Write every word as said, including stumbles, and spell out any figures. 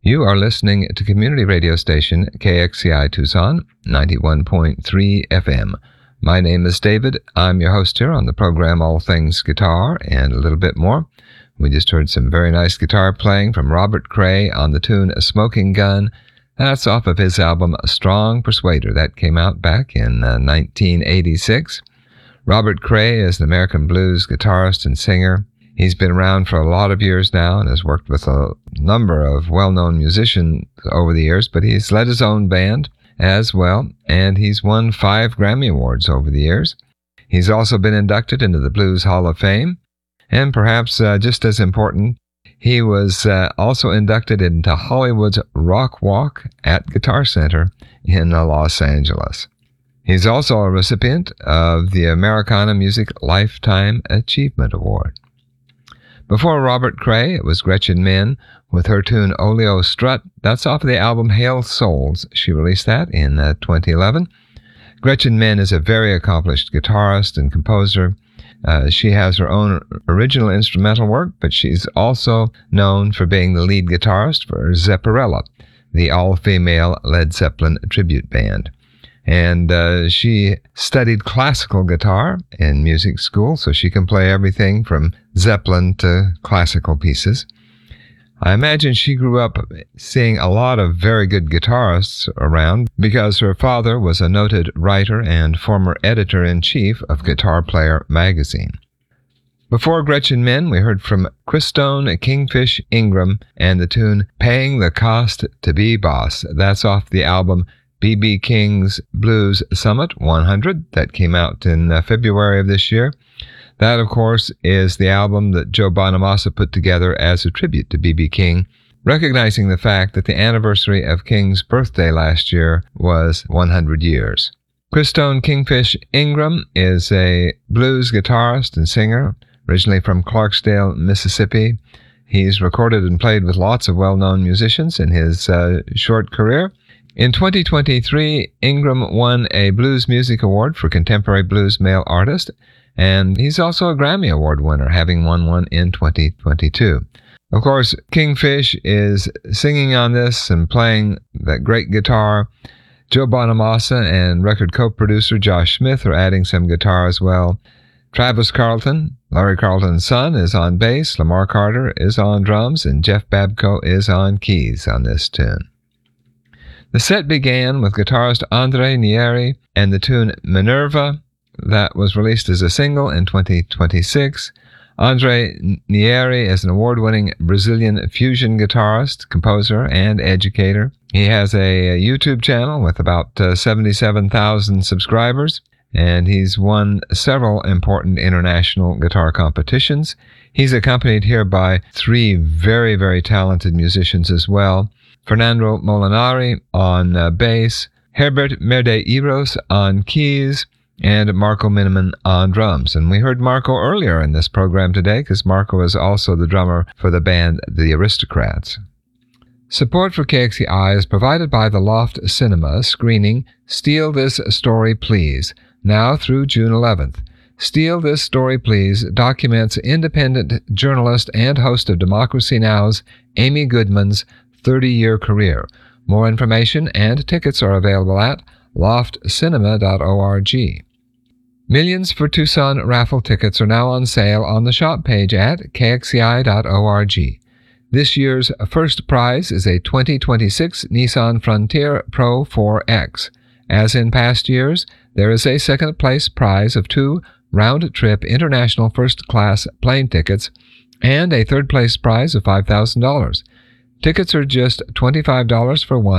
You are listening to community radio station K X C I Tucson, ninety-one point three F M. My name is David. I'm your host here on the program All Things Guitar and a little bit more. We just heard some very nice guitar playing from Robert Cray on the tune Smoking Gun. That's off of his album Strong Persuader. That came out back in uh, nineteen eighty-six. Robert Cray is an American blues guitarist and singer. He's been around for a lot of years now and has worked with a number of well-known musicians over the years, but he's led his own band as well, and he's won five Grammy Awards over the years. He's also been inducted into the Blues Hall of Fame, and perhaps uh, just as important, he was uh, also inducted into Hollywood's Rock Walk at Guitar Center in uh, Los Angeles. He's also a recipient of the Americana Music Lifetime Achievement Award. Before Robert Cray, it was Gretchen Menn with her tune Oleo Strut. That's off of the album Hail Souls. She released that in uh, twenty eleven. Gretchen Menn is a very accomplished guitarist and composer. Uh, she has her own original instrumental work, but she's also known for being the lead guitarist for Zepparella, the all-female Led Zeppelin tribute band. And uh, she studied classical guitar in music school, so she can play everything from Zeppelin to classical pieces. I imagine she grew up seeing a lot of very good guitarists around because her father was a noted writer and former editor-in-chief of Guitar Player magazine. Before Gretchen Menn, we heard from Christone Kingfish Ingram and the tune Paying the Cost to Be Boss. That's off the album B B King's Blues Summit one hundred that came out in uh, February of this year. That, of course, is the album that Joe Bonamassa put together as a tribute to B B King, recognizing the fact that the anniversary of King's birthday last year was one hundred years. Christone Kingfish Ingram is a blues guitarist and singer, originally from Clarksdale, Mississippi. He's recorded and played with lots of well-known musicians in his uh, short career. In twenty twenty-three, Ingram won a Blues Music Award for Contemporary Blues Male Artist, and he's also a Grammy Award winner, having won one in twenty twenty-two. Of course, Kingfish is singing on this and playing that great guitar. Joe Bonamassa and record co-producer Josh Smith are adding some guitar as well. Travis Carlton, Larry Carlton's son, is on bass, Lamar Carter is on drums, and Jeff Babco is on keys on this tune. The set began with guitarist Andre Nieri and the tune Minerva that was released as a single in twenty twenty-six. Andre Nieri is an award-winning Brazilian fusion guitarist, composer, and educator. He has a YouTube channel with about uh, seventy-seven thousand subscribers, and he's won several important international guitar competitions. He's accompanied here by three very, very talented musicians as well. Fernando Molinari on uh, bass, Herbert Merdeiros on keys, and Marco Miniman on drums. And we heard Marco earlier in this program today because Marco is also the drummer for the band The Aristocrats. Support for K X C I is provided by the Loft Cinema screening Steal This Story Please, now through June eleventh. Steal This Story Please documents independent journalist and host of Democracy Now!'s Amy Goodman's thirty-year career. More information and tickets are available at loft cinema dot org. Millions for Tucson raffle tickets are now on sale on the shop page at k x c i dot org. This year's first prize is a twenty twenty-six Nissan Frontier Pro four X. As in past years, there is a second place prize of two round-trip international first-class plane tickets and a third place prize of five thousand dollars. Tickets are just twenty-five dollars for one